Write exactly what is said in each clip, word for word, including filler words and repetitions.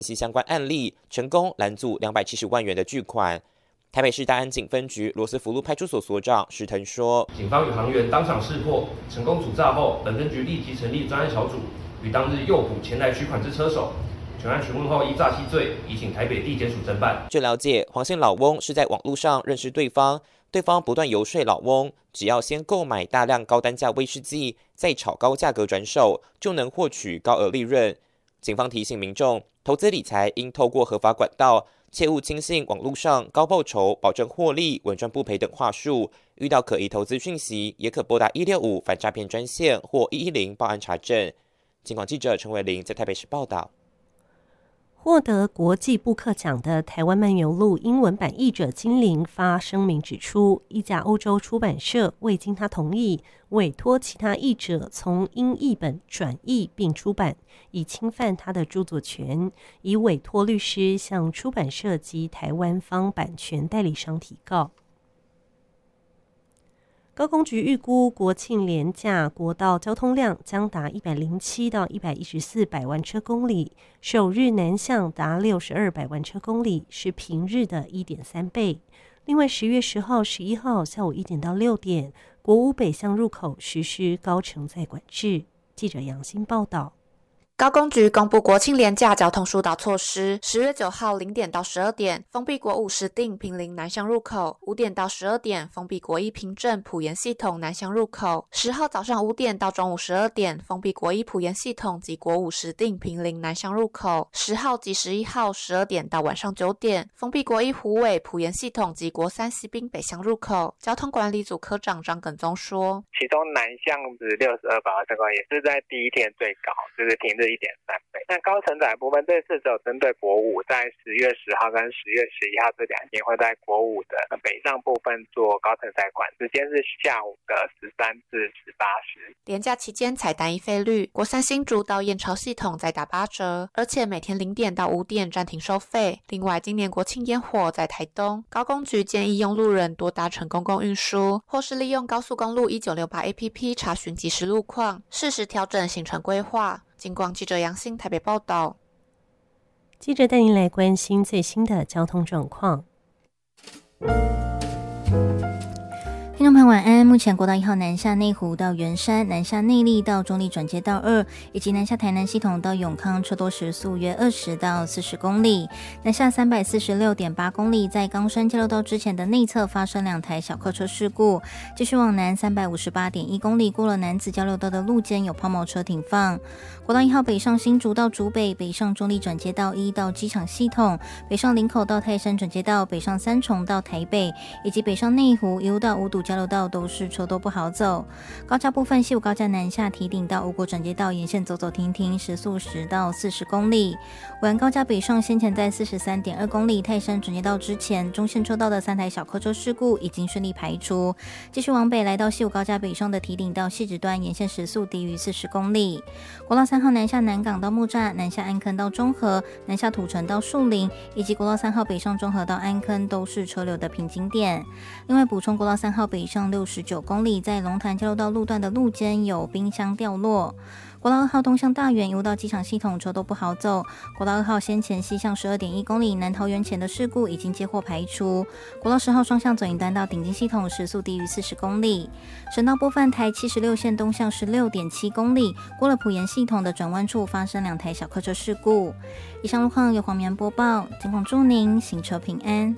系相关案例，成功拦阻两百七十万元的巨款。台北市大安警分局罗斯福路派出所所长石腾说， 警方与行员当场识破，成功阻诈后，本分局立即成立专案小组，与当日诱捕前来取款之车手。全案询问后，依诈欺罪移请台北地检署侦办。 据了解，黄姓老翁是在网络上认识对方，对方不断游说老翁，只要先购买大量高单价威士忌，再炒高价格转手，就能获取高额利润。警方提醒民众，投资理财应透过合法管道，切勿轻信网络上高报酬、保证获利、稳赚不赔等话术。遇到可疑投资讯息，也可拨打一六五反诈骗专线或一一零报案查证。警广记者陈伟玲在台北市报道。 获得国际布克奖的台湾漫游录英文版译者金玲发声明指出，一家欧洲出版社未经他同意，委托其他译者从英译本转译并出版，以侵犯他的著作权，已委托律师向出版社及台湾方版权代理商提告。高公局预估国庆连假国道交通量将达一百零七到一百一十四百万车公里，首日南向达六十二百万车公里，是平日的 一点三倍。另外十月十号、十一号下午一点到六点，国五北向入口实施高承载管制。记者杨欣报道。 高公局公布国庆连假交通疏导措施，十月九号零点到十二点封闭国五石碇坪林南向入口，五点到十二点封闭国一平镇埔盐系统南向入口，十号早上五点到中午十二点封闭国一埔盐系统及国五石碇坪林南向入口，十号及十一号十二点到晚上九点封闭国一虎尾埔盐系统及国三西滨北向入口。交通管理组科长张耿宗说， 其中南向是六十二百万车公里，也是在第一天最高，就是平日一点三倍。那高承载部分这次只有针对国五，在十月十号跟十月十一号这两天会在国五的北上部分做高承载管，时间是下午的十三至十八时。 连假期间采单一费率，国三新竹到燕巢系统再打八折，而且每天零点到五点暂停收费。另外，今年国庆烟火在台东，高公局建议用路人多搭乘公共运输，或是利用高速公路一九六八 A P P 查询即时路况，适时调整行程规划。警广记者杨欣台北报道。 记者带您来关心最新的交通状况。 听众朋友晚安，目前国道一号南下内湖到圆山，南下内壢到中壢转接道二，以及南下台南系统到永康，车多时速约二十到四十公里。南下三百四十六点八公里，在冈山交流道之前的内侧发生两台小客车事故。继续往南三百五十八点一公里，过了南子交流道的路肩有抛锚车停放。国道一号北上新竹到竹北，北上中壢转接道一到机场系统，北上林口到泰山转接道，北上三重到台北，以及北上内湖一路到五堵交流道都是车多不好走。高架部分，西武高架南下堤顶到五股转接道沿线走走停停，时速十到四十公里。尾安高架北上先前在四十三点二公里泰山转接道之前，中线车道的三台小客车事故已经顺利排除。继续往北来到西武高架北上的堤顶到汐止段沿线时速低于四十公里。国道三号南下南港到木栅，南下安坑到中和，南下土城到树林，以及国道三号北上中和到安坑都是车流的瓶颈点。另外补充，国道三号北上六十九公里，在龙潭交流道路段的路肩有冰箱掉落。国道二号东向大园一路到机场系统车都不好走。国道二号先前西向十二点一公里南桃园前的事故已经接获排除。国道十号双向左营端到顶金系统时速低于四十公里。省道部分，台七十六线东向十六点七公里，过了埔盐系统的转弯处发生两台小客车事故。以上路况由黄棉播报，警广祝您行车平安。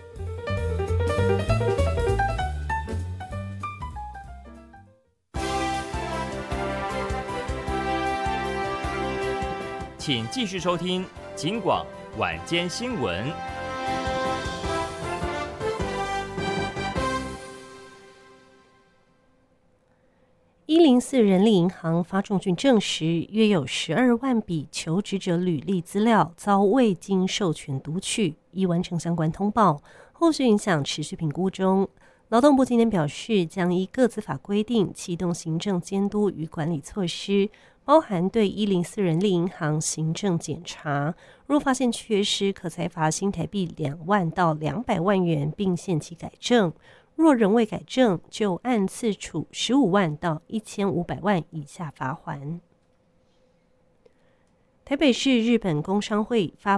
请继续收听警广晚间新闻。 一零四人力银行发重讯证实，约有十二万笔求职者履历资料遭未经授权读取，已完成相关通报，后续影响持续评估中。劳动部今天表示，将依个资法规定启动行政监督与管理措施，包含对一零四人力银行行政检查，若发现缺失，可裁罚新台币两万到两百万元，并限期改正；若仍未改正，就按次处十五万到一千五百万以下罚锾。 台北市日本工商会发